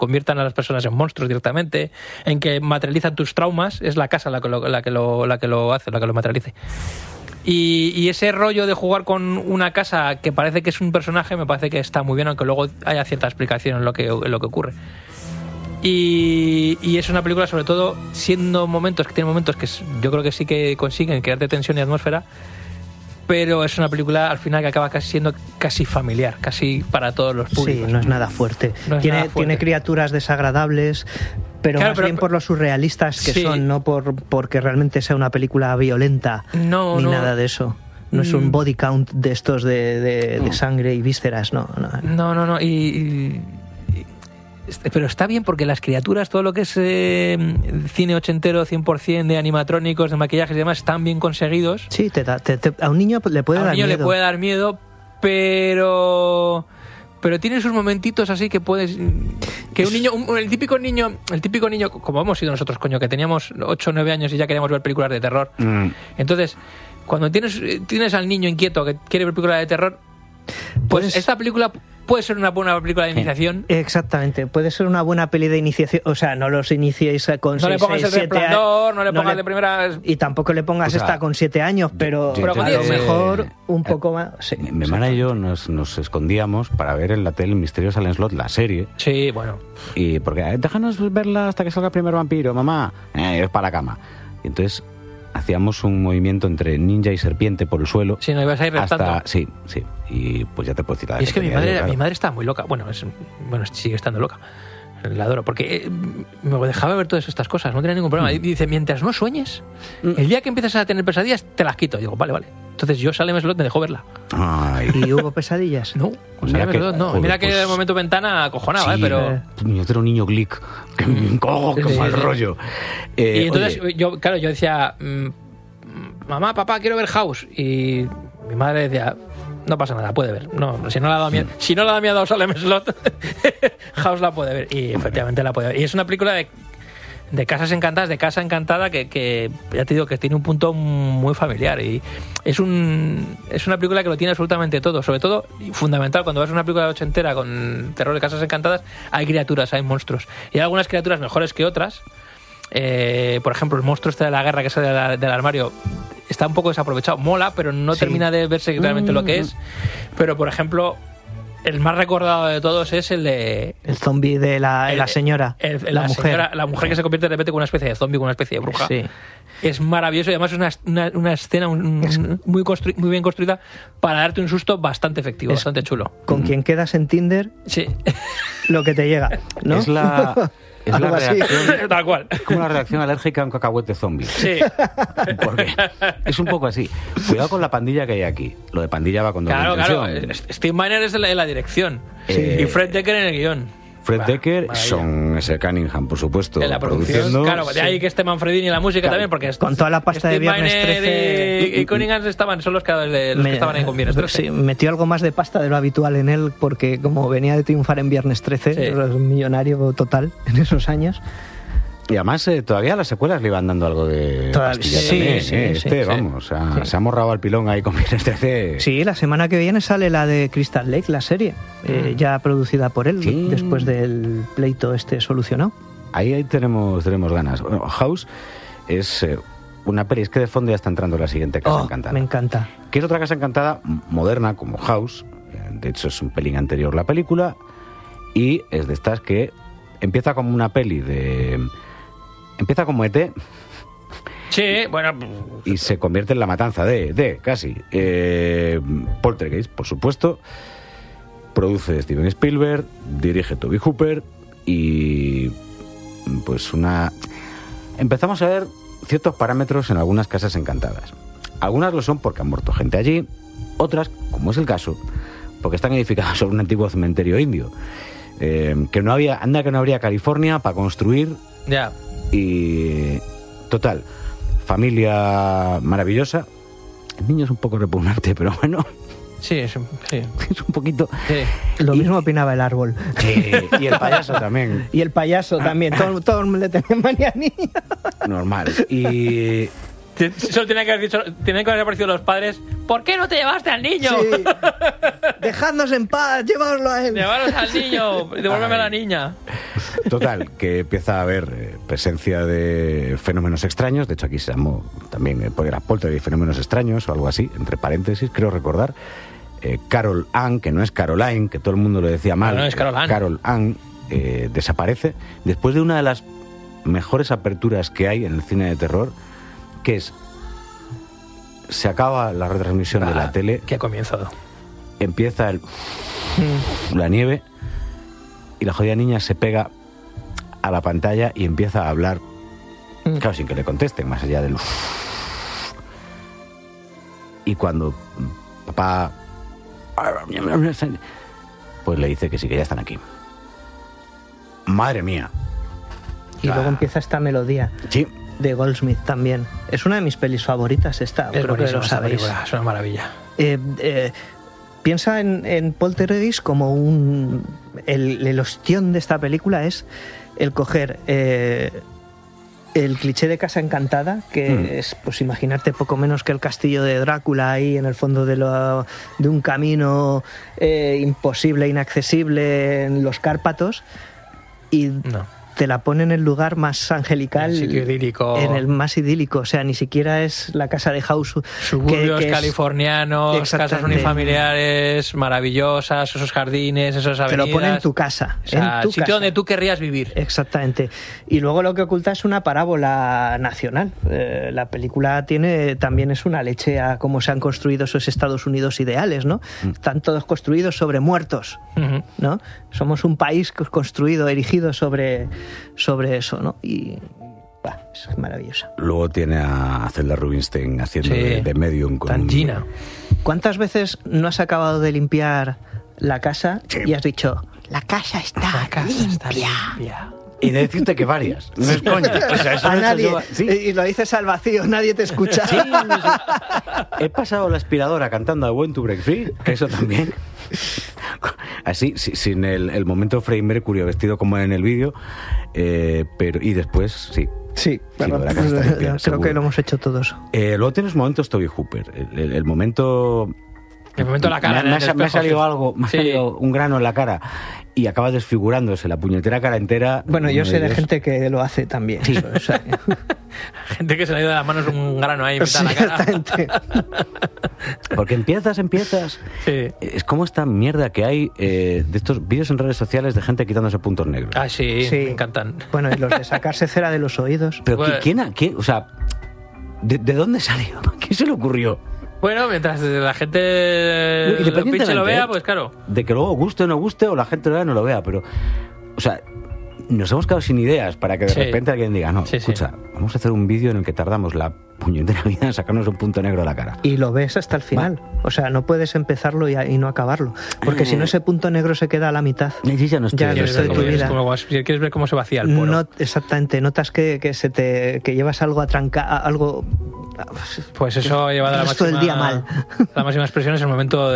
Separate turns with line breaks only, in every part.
conviertan a las personas en monstruos directamente, en que materializan tus traumas, es la casa la que lo hace, la que lo materialice. Y ese rollo de jugar con una casa que parece que es un personaje me parece que está muy bien, aunque luego haya cierta explicación en lo que ocurre. Y es una película, sobre todo, tiene momentos que yo creo que sí que consiguen crearte tensión y atmósfera, pero es una película al final que acaba siendo casi familiar, casi para todos los públicos.
Sí, no es nada fuerte. Tiene criaturas desagradables, pero claro, más bien por lo surrealistas que son, no porque realmente sea una película violenta ni nada de eso. No es un body count de estos de sangre y vísceras, no. Pero está bien porque las criaturas, todo lo que es cine ochentero 100% de animatrónicos, de maquillajes y demás, están bien conseguidos. Sí, a un niño le puede dar miedo. A un niño le
puede dar miedo, pero tiene sus momentitos así que puedes... Que un niño, el típico niño, como hemos sido nosotros, coño, que teníamos 8 o 9 años y ya queríamos ver películas de terror. Entonces, cuando tienes al niño inquieto que quiere ver películas de terror, pues esta película puede ser una buena película de iniciación.
Exactamente, puede ser una buena peli de iniciación. O sea, no los iniciéis con 6, 7 años.
No le pongas El Resplandor, no le pongas de primeras...
Y tampoco le pongas esta con 7 años, pero a lo mejor un poco más... Sí,
mi hermana y yo nos escondíamos para ver en la tele Misterio Silent Slot, la serie.
Sí, bueno.
Y porque, déjanos verla hasta que salga el primer vampiro, mamá. Es para la cama. Y entonces... hacíamos un movimiento entre ninja y serpiente por el suelo.
Sí, no ibas a ir restando.
Sí. Y pues ya te puedes tirar.
Y es que mi madre estaba muy loca. Bueno, sigue estando loca. La adoro. Porque me dejaba ver todas estas cosas. No tenía ningún problema. Y dice, mientras no sueñes, el día que empiezas a tener pesadillas, te las quito. Y digo, vale. Entonces yo Salem Slot me dejó verla.
Ay. ¿Y hubo pesadillas?
No. Mira que de momento ventana acojonaba,
sí,
pero...
Yo era un niño glick. Que me cojo con mal rollo.
Y entonces yo decía, mamá, papá, quiero ver House. Y mi madre decía, no pasa nada, puede ver. No, si no le ha dado miedo a Salem Slot, House la puede ver. Y efectivamente la puede ver. Y es una película de casas encantadas, de casa encantada, que ya te digo que tiene un punto muy familiar. Y es una película que lo tiene absolutamente todo. Sobre todo, y fundamental, cuando vas a una película ochentera con terror de casas encantadas, hay criaturas, hay monstruos. Y hay algunas criaturas mejores que otras. Por ejemplo, el monstruo de la guerra que sale del armario está un poco desaprovechado. Mola, pero no termina de verse realmente lo que es. Pero, por ejemplo... El más recordado de todos es el de...
El zombie de la señora.
La mujer que se convierte de repente en una especie de zombie, con una especie de bruja.
Sí.
Es maravilloso y además es una escena muy bien construida para darte un susto bastante efectivo, bastante chulo.
Con quien quedas en Tinder,
sí.
Lo que te llega, ¿no?
Es la reacción...
Tal cual.
Es como la reacción alérgica a un cacahuete zombie.
Sí.
Porque es un poco así. Cuidado con la pandilla que hay aquí. Lo de pandilla va con doble intención.
Claro. Steve Miner es en la dirección. Y Fred Decker en el guión.
Fred Decker, Sean S. Cunningham, por supuesto,
en la producción. Claro, de ahí que esté Manfredini en la música también, porque
con toda la pasta
Steve
de Viernes 13
y Cunningham son los creadores de los que estaban ahí con Viernes 13.
Sí, metió algo más de pasta de lo habitual en él, porque como venía de triunfar en Viernes 13, era un millonario total en esos años.
Y además todavía las secuelas le iban dando algo de pastilla también. Se ha morrado al pilón ahí con Viernes 13.
Sí, la semana que viene sale la de Crystal Lake, la serie, ya producida por él, después del pleito solucionado.
Ahí tenemos ganas. Bueno, House es una peli, es que de fondo ya está entrando la siguiente Casa Encantada.
Me encanta.
Que es otra Casa Encantada moderna, como House. De hecho, es un pelín anterior la película. Y es de estas que empieza como una peli Empieza como ET.
Sí, bueno.
Y se convierte en la matanza de casi. Poltergeist, por supuesto. Produce Steven Spielberg, dirige Toby Hooper y pues empezamos a ver ciertos parámetros en algunas casas encantadas. Algunas lo son porque han muerto gente allí, otras, como es el caso, porque están edificadas sobre un antiguo cementerio indio. Que no habría California para construir.
Ya.
Y total, familia maravillosa. El niño es un poco repugnante, pero bueno.
Sí, es un
poquito.
Sí.
Lo mismo opinaba el árbol.
Sí, y el payaso también.
Y el payaso también. Todos le tenían manía a niño.
Normal. Y
solo tienen que haber aparecido los padres. ¿Por qué no te llevaste al niño?
Sí. Dejadnos en paz, llévalo a él.
Llevaros al niño, devuélveme a la niña.
Total, que empieza a haber presencia de fenómenos extraños. De hecho, aquí se llamó también poltergeist, fenómenos extraños o algo así, entre paréntesis, creo recordar. Carol Ann, que no es Caroline, que todo el mundo lo decía mal.
No, es Carol Ann.
Carol Ann desaparece después de una de las mejores aperturas que hay en el cine de terror, que es: se acaba la retransmisión de la tele.
¿Qué ha comenzado?
Empieza la nieve y la jodida niña se pega a la pantalla y empieza a hablar, claro, sin que le contesten, más allá del... Y cuando papá pues le dice que sí, que ya están aquí. Madre mía.
Y luego empieza esta melodía.
Sí.
De Goldsmith también. Es una de mis pelis favoritas esta, creo que lo sabéis.
Es una maravilla.
Piensa en Poltergeist como el ostión de esta película es el coger el cliché de casa encantada, que es, pues, imaginarte poco menos que el castillo de Drácula ahí en el fondo de un camino imposible, inaccesible en los Cárpatos, y te la pone en el lugar más angelical,
en el sitio idílico.
En el más idílico, o sea, ni siquiera es la casa de House.
Suburbios californianos, casas unifamiliares maravillosas, esos jardines, esas avenidas.
Te lo pone en tu casa.
O sea,
en tu
sitio
casa
donde tú querrías vivir.
Exactamente. Y luego lo que oculta es una parábola nacional. La película también es una leche a cómo se han construido esos Estados Unidos ideales, ¿no? Están todos construidos sobre muertos, ¿no? Somos un país construido, erigido sobre eso, ¿no? Y es maravillosa.
Luego tiene a Zelda Rubinstein haciendo de medium con
Tangina.
¿Cuántas veces no has acabado de limpiar la casa y has dicho, la casa está limpia?
Y de decirte que varias. No es coña. O sea, eso
a
no
nadie.
¿Sí?
Y lo dices al vacío, nadie te escucha.
Sí, no sé. He pasado la aspiradora cantando I Want to Break Free, que eso también. Así, sin el momento Freddie Mercury vestido como en el vídeo, pero y después, sí.
Sí, bueno, creo que lo hemos hecho todos.
Luego tienes momentos Toby Hooper. El momento...
El momento de la cara.
Me ha salido algo, me ha salido un grano en la cara y acaba desfigurándose la puñetera cara entera.
Bueno, yo sé de gente que lo hace también.
Sí.
O sea,
gente que se le ha ido de las manos un grano ahí en la cara.
Porque empiezas. Sí. Es como esta mierda que hay de estos vídeos en redes sociales de gente quitándose puntos negros.
Ah, sí, me encantan.
Bueno, y los de sacarse cera de los oídos.
Pero bueno, ¿quién? O sea, ¿de dónde salió? ¿Quién se le ocurrió?
Bueno, mientras la gente lo vea, pues claro.
De que luego guste o no guste, o la gente lo vea o no lo vea, pero... O sea, nos hemos quedado sin ideas para que de repente alguien diga, no, escucha, vamos a hacer un vídeo en el que tardamos la puñetera vida en sacarnos un punto negro de la cara.
Y lo ves hasta el final. O sea, no puedes empezarlo y no acabarlo. Porque si no, ese punto negro se queda a la mitad.
Sí, ya no estoy.
Ya el resto de tu vida.
Si quieres ver cómo se vacía el poro.
Exactamente. Notas que llevas algo algo...
Pues eso lleva a la máxima...
del día mal.
La máxima expresión es el momento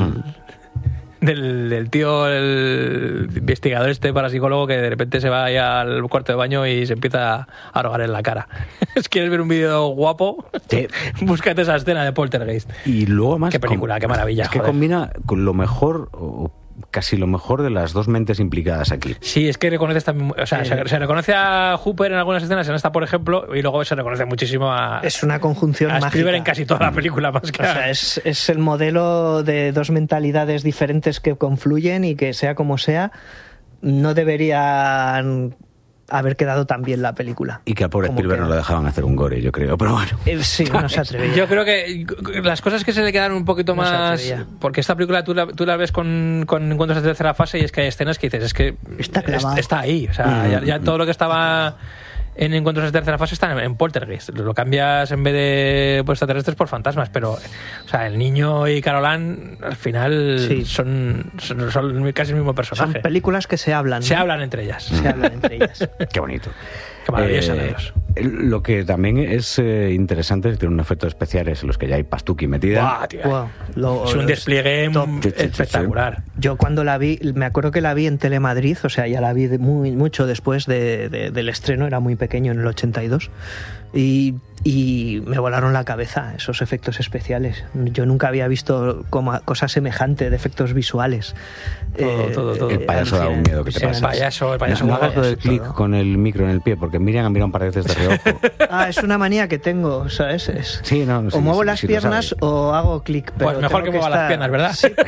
del tío, el investigador parapsicólogo, que de repente se va ahí al cuarto de baño y se empieza a rogar en la cara. ¿Quieres ver un vídeo guapo? Búscate esa escena de Poltergeist.
Y luego más...
Qué película, qué maravilla.
Es que combina con lo mejor... casi lo mejor de las dos mentes implicadas aquí.
Sí, es que reconoces también, o sea, se reconoce a Hooper en algunas escenas, en esta por ejemplo, y luego se reconoce muchísimo a...
Es una conjunción mágica.
Spielberg en casi toda la película, más que...
O sea, es el modelo de dos mentalidades diferentes que confluyen y que, sea como sea, no deberían haber quedado tan bien la película.
Y que al pobre Spielberg no lo dejaban hacer un gore, yo creo, pero bueno.
Sí, no se atrevía.
Yo creo que las cosas que se le quedaron un poquito más... Porque esta película tú la ves con encuentros de tercera fase y es que hay escenas que dices, es que está ahí. O sea, ya todo lo que estaba en encuentros de tercera fase está en Poltergeist. Lo cambias en vez de extraterrestres por fantasmas, pero o sea, el niño y Carol Ann al final son casi el mismo personaje.
Son películas que se hablan.
Se hablan entre ellas.
Qué bonito.
Qué maravilloso de ellos.
Lo que también es interesante es que tiene unos efectos especiales en los que ya hay pastuqui metida.
Es un despliegue espectacular.
Yo cuando la vi, me acuerdo que la vi en Telemadrid, o sea, ya la vi mucho después del estreno, era muy pequeño, en el 82, y y me volaron la cabeza esos efectos especiales. Yo nunca había visto cosa semejante de efectos visuales.
Todo. El payaso da un miedo que te pasa.
El payaso
no hagas lo del clic con el micro en el pie, porque Miriam ha mirado un par de veces de reojo.
Es una manía que tengo, ¿sabes?
Sí, no,
o muevo las piernas o hago clic.
Pues mejor que mueva las piernas, ¿verdad? Sí.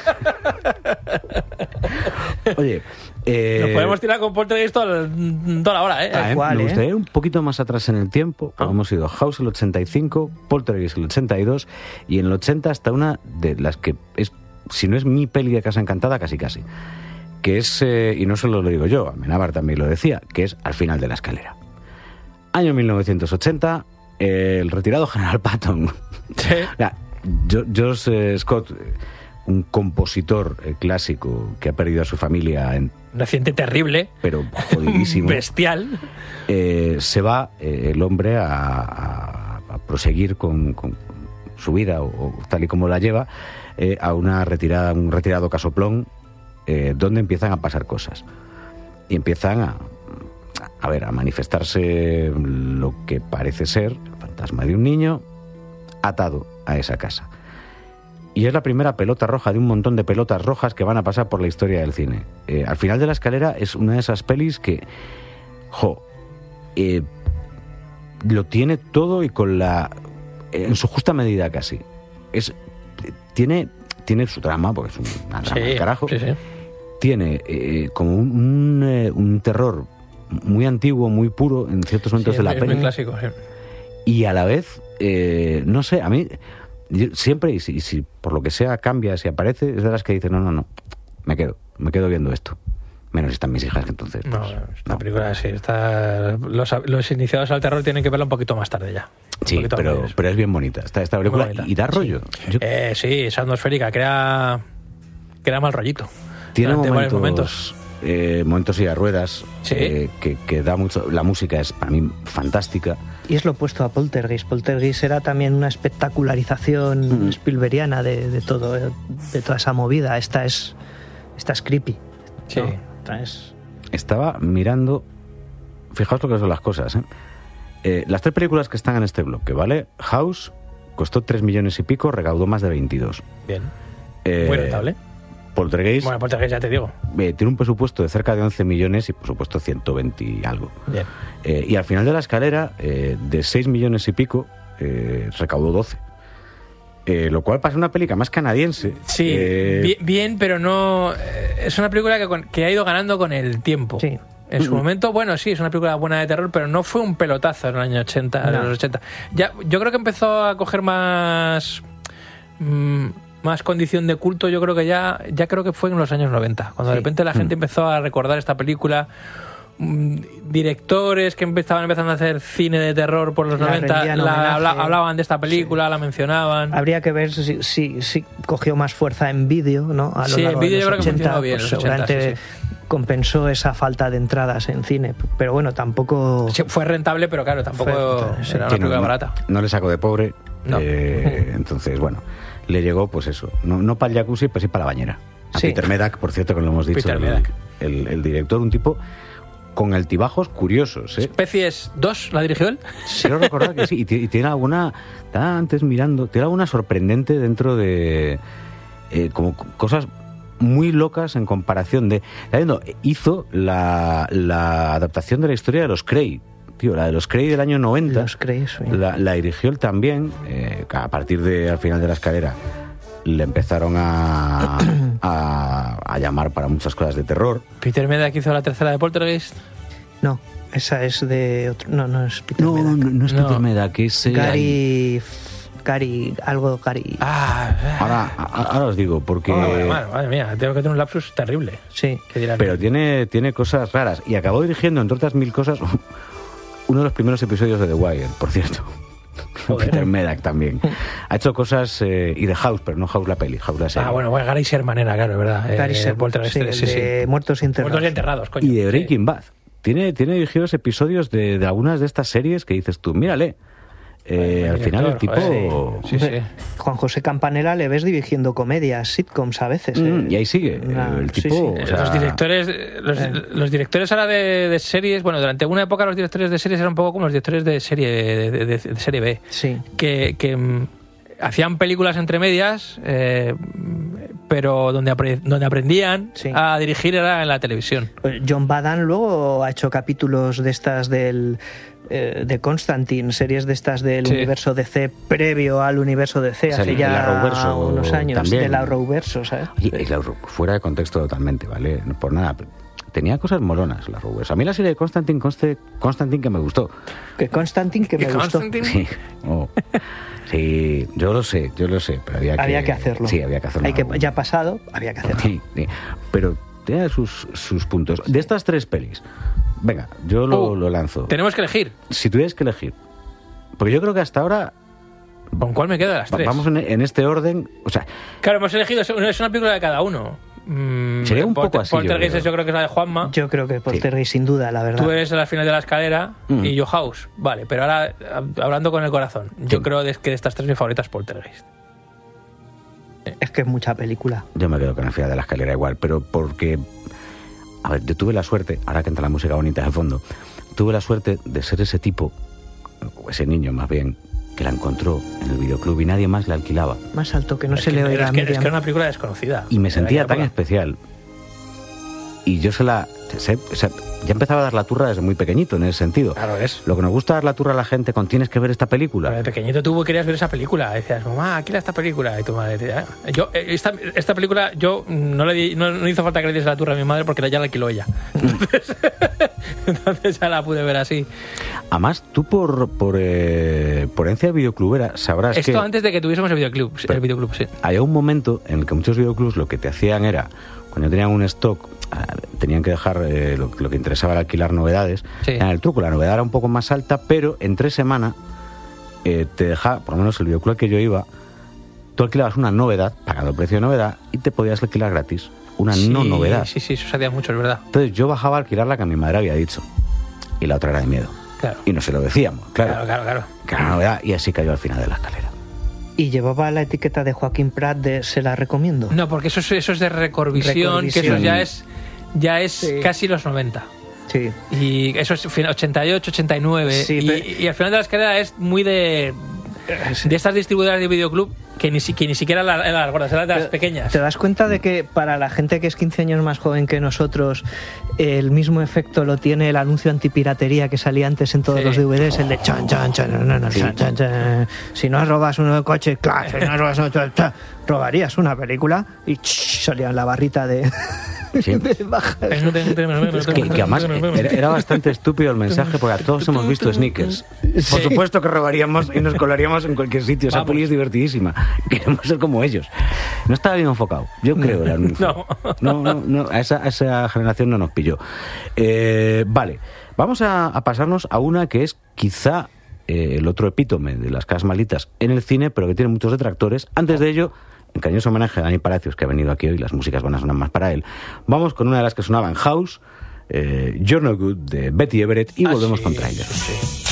Oye,
nos podemos tirar con Poltergeist toda la hora, ¿eh?
Me
gustaría ir un poquito más atrás en el tiempo. Hemos ido House el 85, Poltergeist el 82 y en el 80 hasta una de las que es, si no es mi peli de Casa Encantada, casi, que es, y no solo lo digo yo, Amenábar también lo decía, que es Al final de la escalera. Año 1980, el retirado General Patton.
Sí.
George Scott, un compositor clásico que ha perdido a su familia en
un accidente terrible,
pero jodidísimo,
bestial,
se va el hombre a proseguir con su vida o tal y como la lleva a un retirado casoplón donde empiezan a pasar cosas y empiezan a manifestarse lo que parece ser el fantasma de un niño atado a esa casa. Y es la primera pelota roja de un montón de pelotas rojas que van a pasar por la historia del cine. Al final de la escalera es una de esas pelis que, lo tiene todo y en su justa medida casi. Tiene su trama, porque es una trama del carajo.
Sí.
Tiene como un terror muy antiguo, muy puro en ciertos momentos de la peli.
Muy clásico, sí.
Y a la vez, no sé, a mí siempre, y si por lo que sea cambia, si aparece, es de las que dicen, no, me quedo viendo esto. Menos están mis hijas, que entonces... Pues,
esta película sí, los iniciados al terror tienen que verla un poquito más tarde ya.
Sí, pero es bien bonita esta película y da rollo.
Sí, sí, es atmosférica, crea mal rollito.
Tiene momentos y a ruedas,
¿sí?
que da mucho. La música es para mí fantástica.
Y es lo opuesto a Poltergeist. Poltergeist era también una espectacularización Spielbergiana de toda esa movida. Esta es creepy.
Sí.
¿No?
Estaba mirando, fijaos lo que son las cosas, las 3 películas que están en este bloque, ¿vale? House costó 3 millones y pico, recaudó más de 22.
Bien. Muy rentable.
Poltergeist,
bueno, Poltergeist ya te digo,
tiene un presupuesto de cerca de 11 millones y por supuesto 120 y algo.
Bien.
Y al final de la escalera, de 6 millones y pico, recaudó 12. Lo cual pasa una película más canadiense.
Sí, bien, pero no... es una película que ha ido ganando con el tiempo.
Sí.
En su momento, bueno, sí, es una película buena de terror, pero no fue un pelotazo en el año 80,
no.
En los 80. Ya, yo creo que empezó a coger más condición de culto. Yo creo que ya creo que fue en los años 90, cuando de repente la gente empezó a recordar esta película. Directores que estaban empezando a hacer cine de terror por los 90 hablaban de esta película, la mencionaban.
Habría que ver si cogió más fuerza en vídeo, ¿no? A lo largo
en vídeo
de
yo creo
80,
que funcionó bien.
Pues seguramente compensó esa falta de entradas en cine, pero bueno, tampoco...
Sí, fue rentable, pero claro, tampoco era una película barata.
No le sacó de pobre,
no.
Entonces, bueno, le llegó pues eso, no para el jacuzzi, pero sí para la bañera. A Peter Medak, por cierto, que lo hemos dicho, el director, un tipo con altibajos curiosos.
¿Especies 2 la dirigió él?
Quiero recordar que sí, y tiene alguna, estaba antes mirando, tiene alguna sorprendente dentro de como cosas muy locas en comparación de... Hizo la adaptación de la historia de los Cray, tío, la de los Cray del año 90.
Los Cray, sí.
La dirigió él también, a partir de Al final de la escalera. Le empezaron a llamar para muchas cosas de terror.
¿Peter Medak hizo la tercera de Poltergeist?
No, esa es de otro... No es Peter Medak.
No es Peter Medak, es...
Gary...
Ahora os digo, porque...
madre mía, tengo que tener un lapsus terrible.
Sí.
Pero tiene cosas raras. Y acabó dirigiendo, entre otras 1000 cosas, uno de los primeros episodios de The Wire, por cierto. Peter Medak también. Ha hecho cosas y de House, pero no House la peli, House la serie.
Bueno, Gary Sherman era, claro, ¿verdad?
Gary Sherman, de Muertos y Enterrados.
Coño.
Y de Breaking Bad. Tiene dirigidos episodios de algunas de estas series que dices tú, mírale. al final el tipo...
Sí. Juan José Campanella le ves dirigiendo comedias, sitcoms a veces.
Y ahí sigue. El tipo...
O sea... Los directores ahora de series... Bueno, durante una época los directores de series eran un poco como los directores de serie de serie B.
Sí.
Que hacían películas entre medias, pero donde aprendían a dirigir era en la televisión.
John Badham luego ha hecho capítulos de estas de Constantine, series de estas del universo DC previo al universo DC, hace ya unos años, también. Del Arrowverso, ¿sabes?
Y fuera de contexto totalmente, ¿vale? No por nada. Tenía cosas molonas la Arrowverso. A mí la serie de Constantine que me gustó.
¿Que Constantine que me gustó?
Sí. Sí, yo lo sé, pero había que hacerlo. Sí, había que hacerlo.
Ya ha pasado, había que hacerlo.
Sí. Pero tenía sus puntos. De estas 3 pelis, venga, yo lo lanzo.
Tenemos que elegir.
Si tuvieras que elegir. Porque yo creo que hasta ahora...
¿Con cuál me quedo de las 3?
Vamos en este orden. O sea,
claro, hemos elegido, es una película de cada uno.
Sería un poco así.
Poltergeist yo creo que es la de Juanma.
Yo creo que Poltergeist sin duda, la verdad.
Tú eres la final de la escalera y yo House. Vale, pero ahora hablando con el corazón, yo creo que de estas 3 mi favorita es Poltergeist.
Es que es mucha película.
Yo me quedo con la final de la escalera igual, pero porque... A ver, yo tuve la suerte, ahora que entra la música bonita de fondo, tuve la suerte de ser ese tipo, o ese niño más bien, que la encontró en el videoclub y nadie más la alquilaba.
Más alto que no se le oiga.
Es que era una película desconocida.
Y me sentía tan especial. Y yo ya empezaba a dar la turra desde muy pequeñito en ese sentido.
Claro, es.
Lo que nos gusta dar la turra a la gente con tienes que ver esta película.
Pero de pequeñito tú querías ver esa película. Decías, mamá, quiero esta película. Y tu madre decía, esta película, yo no hizo falta que le diese la turra a mi madre porque ya la alquiló ella. Entonces ya la pude ver así.
Además, tú por herencia videoclubera sabrás
esto antes de que tuviésemos el videoclub, sí.
Había un momento en el que muchos videoclubs lo que te hacían era, cuando tenían un stock, tenían que dejar lo que interesaba era alquilar novedades. Era el truco, la novedad era un poco más alta, pero en 3 semanas te dejaba, por lo menos el videoclub al que yo iba, tú alquilabas una novedad, pagando el precio de novedad, y te podías alquilar gratis una no novedad.
Sí, eso se hacía mucho, es verdad.
Entonces yo bajaba a alquilar la que mi madre había dicho, y la otra era de miedo.
Claro.
Y no se lo decíamos, claro. Que era una novedad, y así cayó al final de la escalera.
Y llevaba la etiqueta de Joaquín Prat de se la recomiendo.
No, porque eso es de Recorvisión, que eso ya es casi los 90.
Sí.
Y eso es 88, 89. Sí, y al final de la escalera es muy de estas distribuidoras de videoclub que ni siquiera las gordas, eran de las pequeñas.
¿Te das cuenta de que para la gente que es 15 años más joven que nosotros, el mismo efecto lo tiene el anuncio antipiratería que salía antes en todos los DVDs, el de chan, chan, chan, no, chan, chan, chan. Si no robas un coche, claro, si no robas robarías una película y salía la barrita de...
Sí. que además era bastante estúpido el mensaje porque a todos hemos visto Snickers. Por supuesto que robaríamos y nos colaríamos en cualquier sitio. Esa peli es divertidísima. Queremos ser como ellos. No estaba bien enfocado, yo creo, el anuncio. No, a esa generación no nos pilló. Vale, vamos a pasarnos a una que es quizá el otro epítome de las casas malditas en el cine, pero que tiene muchos detractores. Antes de ello, en cariñoso homenaje a Dani Palacios, que ha venido aquí hoy, las músicas van a sonar más para él. Vamos con una de las que sonaba en House, You're No Good, de Betty Everett, y volvemos con Trailer. Sí.